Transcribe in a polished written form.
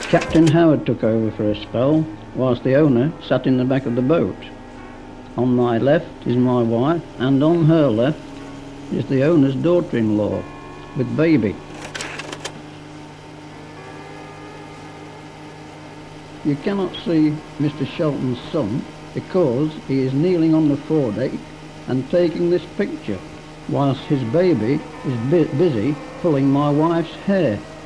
Captain Howard took over for a spell, whilst the owner sat in the back of the boat. On my left is my wife, and on her left is the owner's daughter-in-law, with baby. You cannot see Mr. Shelton's son because he is kneeling on the foredeck and taking this picture, whilst his baby is busy pulling my wife's hair.